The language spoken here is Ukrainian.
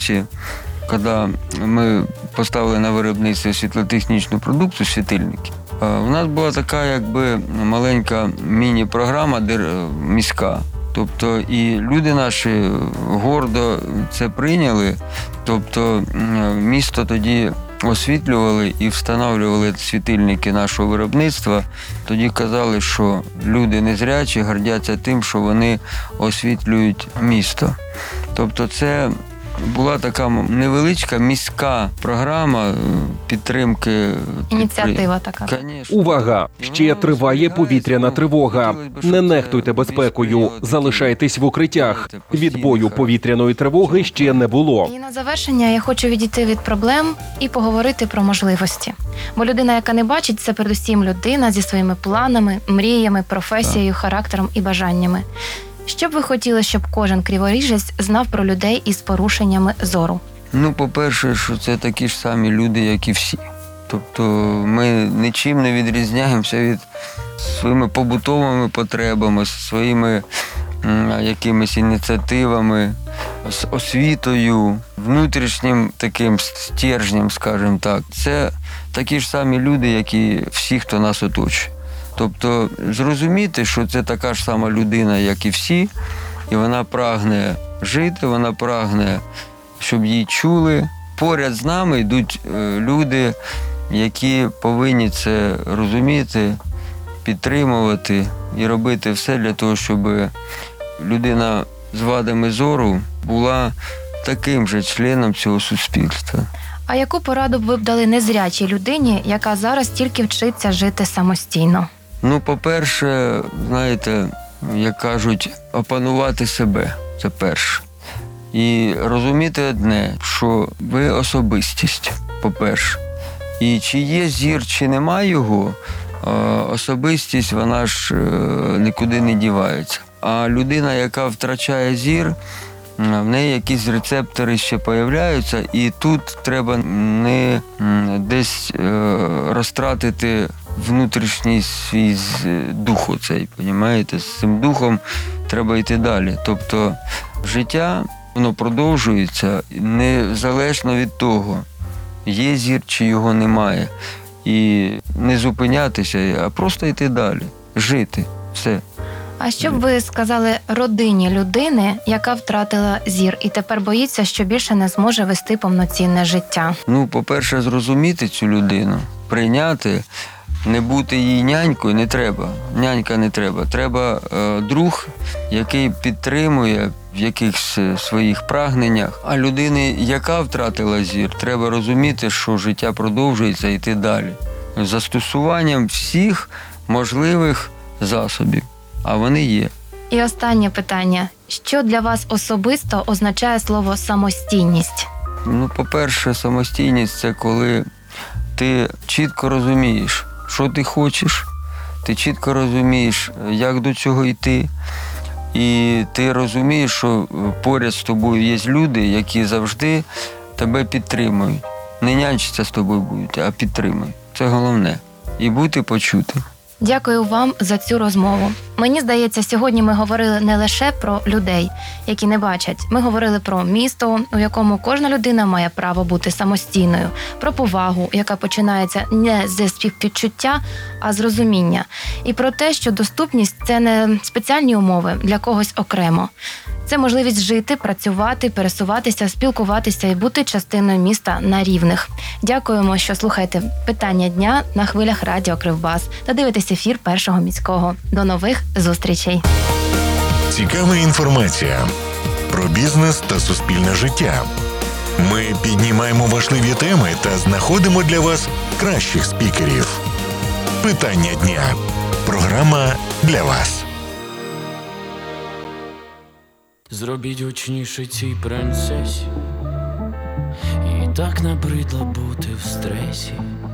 році, коли ми поставили на виробництво світлотехнічну продукцію, світильники, у нас була така якби маленька міні-програма міська. Тобто і люди наші гордо це прийняли. Тобто місто тоді освітлювали і встановлювали світильники нашого виробництва. Тоді казали, що люди незрячі гордяться тим, що вони освітлюють місто. Тобто це була така невеличка міська програма підтримки. Ініціатива така. Конечно. Увага! Ще триває повітряна тривога. Не нехтуйте безпекою, залишайтесь в укриттях. Відбою повітряної тривоги ще не було. І на завершення я хочу відійти від проблем і поговорити про можливості. Бо людина, яка не бачить, це передусім людина зі своїми планами, мріями, професією, характером і бажаннями. Що б ви хотіли, щоб кожен криворіжець знав про людей із порушеннями зору? Ну, по-перше, що це такі ж самі люди, як і всі. Тобто ми нічим не відрізняємося від своїми побутовими потребами, своїми якимись ініціативами, з освітою, внутрішнім таким стержнем, скажімо так. Це такі ж самі люди, як і всі, хто нас оточує. Тобто зрозуміти, що це така ж сама людина, як і всі, і вона прагне жити, вона прагне, щоб її чули. Поряд з нами йдуть люди, які повинні це розуміти, підтримувати і робити все для того, щоб людина з вадами зору була таким же членом цього суспільства. А яку пораду б ви б дали незрячій людині, яка зараз тільки вчиться жити самостійно? Ну, по-перше, знаєте, як кажуть, опанувати себе – це перше. І розуміти одне, що ви особистість, по-перше. І чи є зір, чи немає його, особистість, вона ж нікуди не дівається. А людина, яка втрачає зір, в неї якісь рецептори ще появляються, і тут треба не десь розтратити внутрішній свій дух оцей, понімаєте? З цим духом треба йти далі. Тобто життя, воно продовжується незалежно від того, є зір чи його немає. І не зупинятися, а просто йти далі, жити, все. А що б ви сказали родині людини, яка втратила зір і тепер боїться, що більше не зможе вести повноцінне життя? Ну, по-перше, зрозуміти цю людину, прийняти, не бути їй нянькою не треба. Нянька не треба. Треба друг, який підтримує в якихось своїх прагненнях. А людини, яка втратила зір, треба розуміти, що життя продовжується і йти далі. З застосуванням всіх можливих засобів. А вони є. І останнє питання. Що для вас особисто означає слово «самостійність»? Ну, по-перше, самостійність – це коли ти чітко розумієш, що ти хочеш, ти чітко розумієш, як до цього йти, і ти розумієш, що поряд з тобою є люди, які завжди тебе підтримують. Не нянчаться з тобою будуть, а підтримують. Це головне. І бути почутим. Дякую вам за цю розмову. Мені здається, сьогодні ми говорили не лише про людей, які не бачать. Ми говорили про місто, у якому кожна людина має право бути самостійною, про повагу, яка починається не зі співчуття, а з розуміння. І про те, що доступність – це не спеціальні умови для когось окремо. Це можливість жити, працювати, пересуватися, спілкуватися і бути частиною міста на рівних. Дякуємо, що слухаєте «Питання дня» на хвилях Радіо Кривбас та дивитесь ефір Першого міського. До нових зустрічей! Цікава інформація про бізнес та суспільне життя. Ми піднімаємо важливі теми та знаходимо для вас кращих спікерів. «Питання дня» – програма для вас. Зробіть гучніше цій принцесі, і так набридло бути в стресі.